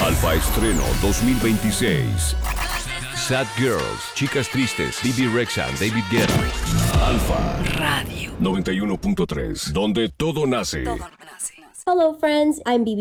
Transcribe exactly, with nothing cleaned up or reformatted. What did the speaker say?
Alfa Estreno dos mil veintiséis. Sad Girls, Chicas Tristes, Bibi Rexha, David Guetta. Alfa Radio noventa y uno punto tres, donde todo nace. Todo nace. Hello, friends. I'm B B